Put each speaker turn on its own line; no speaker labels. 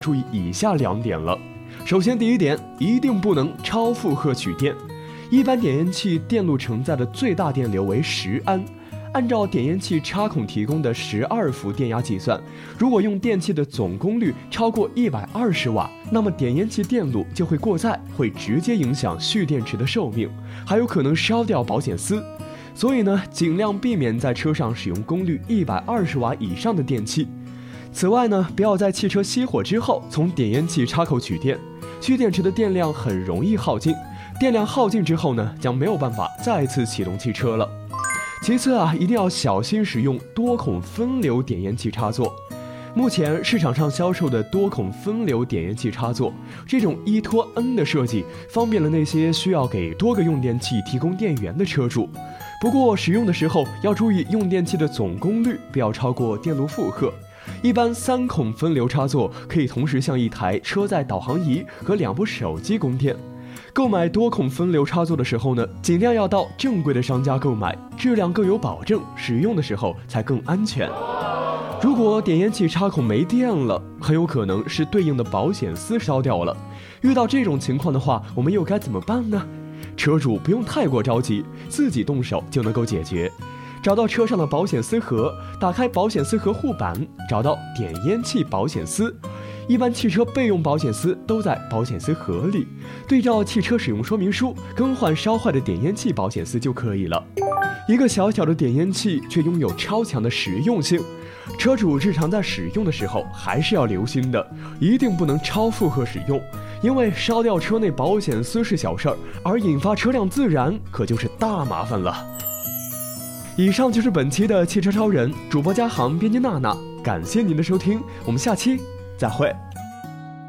注意以下2点了。首先，第一点，一定不能超负荷取电。一般点烟器电路承载的最大电流为10安，按照点烟器插孔提供的12伏电压计算，如果用电器的总功率超过120瓦，那么点烟器电路就会过载，会直接影响蓄电池的寿命，还有可能烧掉保险丝。所以呢，尽量避免在车上使用功率120瓦以上的电器。此外呢，不要在汽车熄火之后从点烟器插口取电，蓄电池的电量很容易耗尽，电量耗尽之后呢，将没有办法再次启动汽车了。其次啊，一定要小心使用多孔分流点烟器插座。目前市场上销售的多孔分流点烟器插座，这种一拖 N 的设计，方便了那些需要给多个用电器提供电源的车主。不过使用的时候要注意用电器的总功率不要超过电路负荷。一般3孔分流插座可以同时向一台车载导航仪和2部手机供电。购买多孔分流插座的时候呢，尽量要到正规的商家购买，质量更有保证，使用的时候才更安全。如果点烟器插孔没电了，很有可能是对应的保险丝烧掉了。遇到这种情况的话，我们又该怎么办呢？车主不用太过着急，自己动手就能够解决。找到车上的保险丝盒，打开保险丝盒护板，找到点烟器保险丝。一般汽车备用保险丝都在保险丝盒里，对照汽车使用说明书更换烧坏的点烟器保险丝就可以了。一个小小的点烟器却拥有超强的实用性，车主日常在使用的时候还是要留心的，一定不能超负荷使用，因为烧掉车内保险丝是小事儿，而引发车辆自燃可就是大麻烦了。以上就是本期的汽车超人，主播嘉航，编辑娜娜，感谢您的收听，我们下期再会。